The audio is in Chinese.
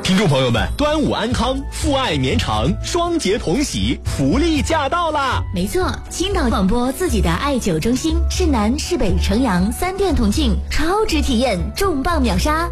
听众朋友们，端午安康，父爱绵长，双节同喜，福利驾到啦！ 没错，青岛广播自己的艾灸中心，市南、市北、城阳3店同庆，超值体验，重磅秒杀！